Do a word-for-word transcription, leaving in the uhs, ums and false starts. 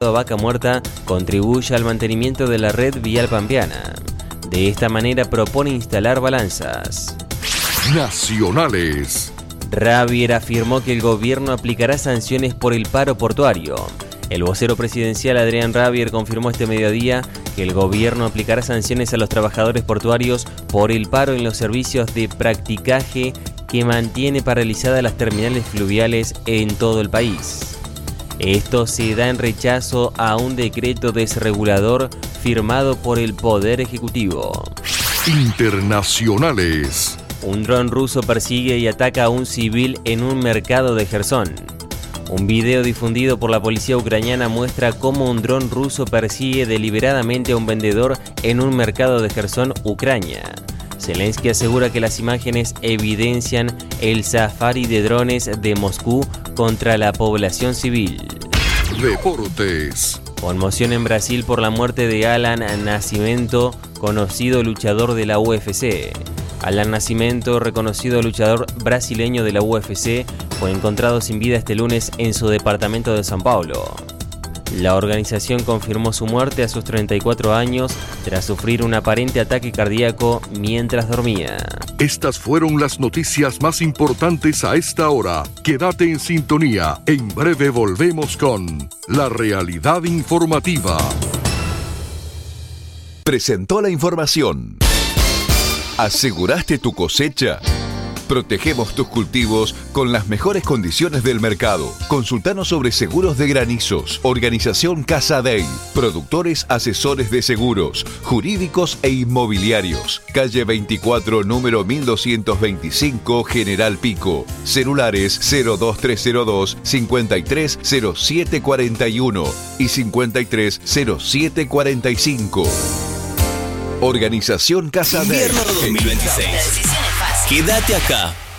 Vaca Muerta contribuya al mantenimiento de la red vial pampeana. De esta manera propone instalar balanzas. Nacionales. Ravier afirmó que el gobierno aplicará sanciones por el paro portuario. El vocero presidencial Adrián Ravier confirmó este mediodía que el gobierno aplicará sanciones a los trabajadores portuarios por el paro en los servicios de practicaje que mantiene paralizadas las terminales fluviales en todo el país. Esto se da en rechazo a un decreto desregulador firmado por el Poder Ejecutivo. Internacionales. Un dron ruso persigue y ataca a un civil en un mercado de Jersón. Un video difundido por la policía ucraniana muestra cómo un dron ruso persigue deliberadamente a un vendedor en un mercado de Jersón, Ucrania. Zelensky asegura que las imágenes evidencian el safari de drones de Moscú contra la población civil. Deportes. Conmoción en Brasil por la muerte de Alan Nascimento, conocido luchador de la U F C. Alan Nascimento, reconocido luchador brasileño de la U F C, fue encontrado sin vida este lunes en su departamento de São Paulo. La organización confirmó su muerte a sus treinta y cuatro años tras sufrir un aparente ataque cardíaco mientras dormía. Estas fueron las noticias más importantes a esta hora. Quédate en sintonía. En breve volvemos con La Realidad Informativa. Presentó la información. ¿Aseguraste tu cosecha? Protegemos tus cultivos con las mejores condiciones del mercado. Consultanos sobre seguros de granizos. Organización Casa Day. Productores asesores de seguros, jurídicos e inmobiliarios. Calle veinticuatro, número mil doscientos veinticinco, General Pico. Celulares cero dos tres cero dos, cincuenta y tres cero siete cuarenta y uno y cincuenta y tres cero siete cuarenta y cinco. Organización Casa Day. Invierno dos mil veintiséis. Quédate acá.